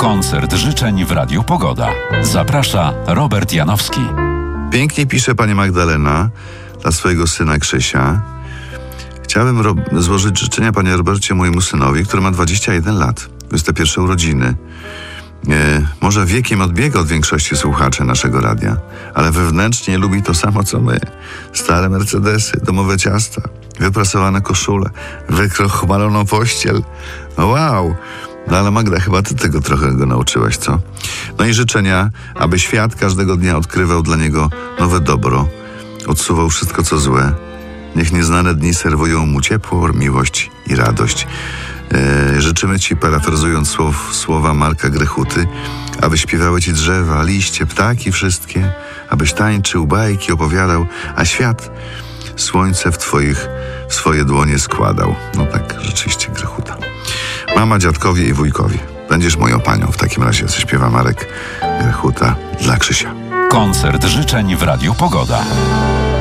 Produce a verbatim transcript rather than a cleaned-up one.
Koncert życzeń w Radiu Pogoda. Zaprasza Robert Janowski. Pięknie pisze pani Magdalena dla swojego syna Krzysia. Chciałbym ro- złożyć życzenia, panie Robercie, mojemu synowi, który ma dwadzieścia jeden lat. dwudzieste pierwsze urodziny. E, może wiekiem odbiega od większości słuchaczy naszego radia, ale wewnętrznie lubi to samo, co my. Stare Mercedesy, domowe ciasta, wyprasowane koszule, wykrochmaloną pościel. No wow! No ale Magda, chyba ty tego trochę go nauczyłaś, co? No i życzenia, aby świat każdego dnia odkrywał dla niego nowe dobro, odsuwał wszystko, co złe. Niech nieznane dni serwują mu ciepło, miłość i radość. E, życzymy ci, parafrazując słow, słowa Marka Grechuty, aby śpiewały ci drzewa, liście, ptaki wszystkie, abyś tańczył, bajki opowiadał, a świat słońce w twoich, w swoje dłonie składał. No tak, rzeczywiście Grechuta. Mama, dziadkowie i wujkowie. Będziesz moją panią. W takim razie zaśpiewa Marek Grechuta dla Krzysia. Koncert życzeń w Radiu Pogoda.